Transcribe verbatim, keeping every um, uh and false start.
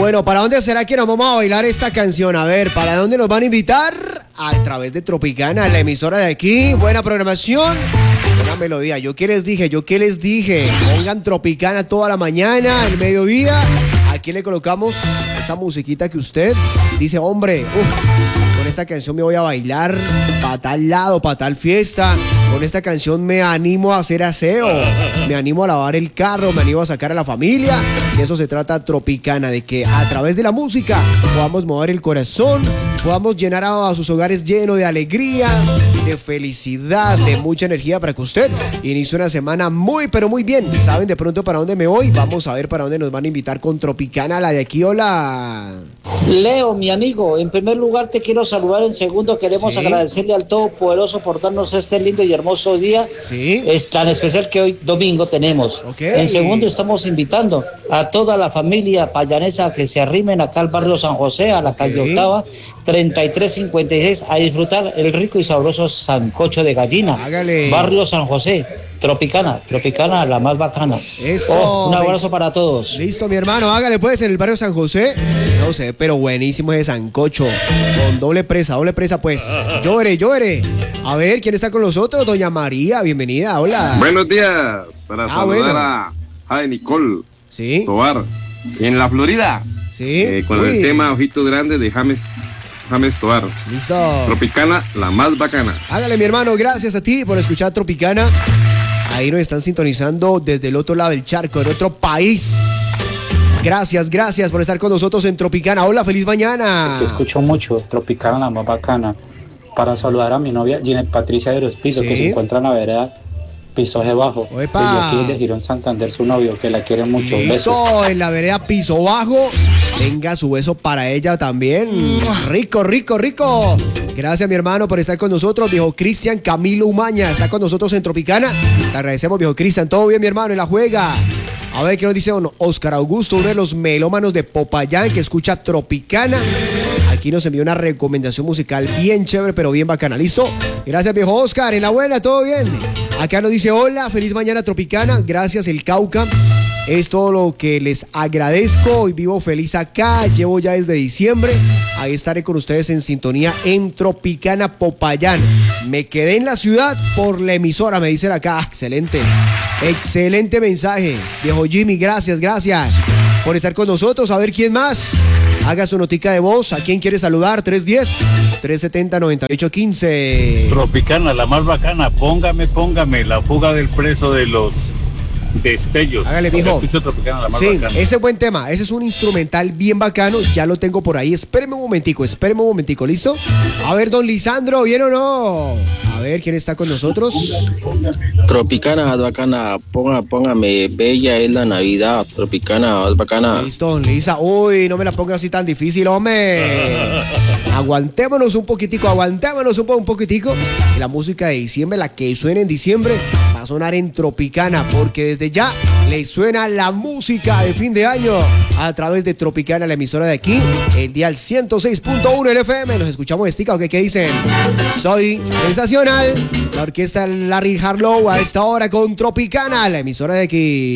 Bueno, ¿para dónde será que nos vamos a bailar esta canción? A ver, ¿para dónde nos van a invitar? A través de Tropicana, la emisora de aquí. Buena programación, buena melodía. Yo qué les dije, yo qué les dije. Pongan Tropicana toda la mañana, el mediodía. Aquí le colocamos esa musiquita que usted dice, hombre, uf, con esta canción me voy a bailar para tal lado, para tal fiesta. Con esta canción me animo a hacer aseo, me animo a lavar el carro, me animo a sacar a la familia. De eso se trata Tropicana, de que a través de la música podamos mover el corazón, podamos llenar a sus hogares lleno de alegría, de felicidad, de mucha energía para que usted inicie una semana muy, pero muy bien. ¿Saben de pronto para dónde me voy? Vamos a ver para dónde nos van a invitar con Tropicana, la de aquí. Hola. Leo, mi amigo, en primer lugar te quiero saludar, en segundo queremos sí. agradecerle al Todopoderoso por darnos este lindo y hermoso día, sí. es tan especial que hoy domingo tenemos. Okay. En segundo estamos invitando a toda la familia payanesa que se arrimen acá al barrio San José, a la calle okay. Octava, treinta y tres cincuenta y seis, a disfrutar el rico y sabroso sancocho de gallina. Hágale. Barrio San José. Tropicana, Tropicana, la más bacana. Eso. Oh, un abrazo para todos. Listo, mi hermano, hágale pues en el barrio San José. No sé, pero buenísimo ese sancocho. Con doble presa, doble presa pues. Llore, llore. A ver, ¿quién está con nosotros? Doña María, bienvenida, hola. Buenos días, para ah, saludar bueno. a Jade Nicole Sí. Tobar, en la Florida. Sí. Eh, con Uy. el tema Ojitos Grandes de James James Tobar. Listo. Tropicana, la más bacana. Hágale, mi hermano, gracias a ti por escuchar Tropicana. Ahí nos están sintonizando desde el otro lado del charco, en otro país. Gracias, gracias por estar con nosotros en Tropicana. Hola, feliz mañana. Te escucho mucho, Tropicana, la más bacana. Para saludar a mi novia, Ginette Patricia de los Pisos, ¿sí? Que se encuentra en la vereda Pisoje Bajo. Oepa. Desde aquí de Girón Santander, su novio, que la quiere mucho. Listo, besos. En la vereda Piso Bajo. Venga, su beso para ella también. Rico, rico, rico. Gracias, mi hermano, por estar con nosotros. Viejo Cristian Camilo Umaña está con nosotros en Tropicana. Te agradecemos, viejo Cristian. Todo bien, mi hermano, en la juega. A ver, ¿qué nos dice don Oscar Augusto, uno de los melómanos de Popayán que escucha Tropicana? Aquí nos envió una recomendación musical bien chévere, pero bien bacana. ¿Listo? Gracias, viejo Oscar. En la buena, todo bien. Acá nos dice, hola, feliz mañana Tropicana. Gracias, el Cauca. Es todo lo que les agradezco. Hoy vivo feliz acá. Llevo ya desde diciembre. Ahí estaré con ustedes en sintonía en Tropicana Popayán. Me quedé en la ciudad por la emisora, me dicen acá. Excelente. Excelente mensaje. Viejo Jimmy, gracias, gracias por estar con nosotros. A ver quién más. Haga su notica de voz. ¿A quién quiere saludar? tres uno cero, tres siete cero, nueve ocho uno cinco. Tropicana, la más bacana. Póngame, póngame. La fuga del preso de los destellos. Hágale, mijo. Tropicana, la más sí, bacana. ese es buen tema. Ese es un instrumental bien bacano. Ya lo tengo por ahí. Espéreme un momentico, espéreme un momentico. ¿Listo? A ver, don Lisandro, ¿bien o no? A ver, ¿quién está con nosotros? Tropicana, bacana. Ponga, póngame. Bella es la Navidad. Tropicana, bacana. Listo, don Lisa. Uy, no me la ponga así tan difícil, hombre. Aguantémonos un poquitico, aguantémonos un, po un poquitico. La música de diciembre, la que suena en diciembre, va a sonar en Tropicana, porque desde ya les suena la música de fin de año a través de Tropicana, la emisora de aquí, el dial ciento seis punto uno el F M. Nos escuchamos de Stica, ¿o qué, qué dicen? Soy sensacional. La orquesta Larry Harlow a esta hora con Tropicana, la emisora de aquí.